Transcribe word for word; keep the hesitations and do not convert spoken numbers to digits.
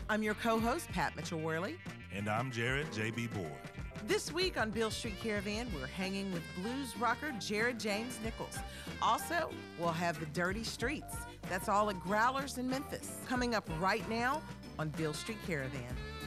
I'm your co-host, Pat Mitchell-Worley. And I'm Jared J B. Boyd. This week on Beale Street Caravan, we're hanging with blues rocker Jared James Nichols. Also, we'll have the Dirty Streets. That's all at Growlers in Memphis. Coming up right now on Beale Street Caravan.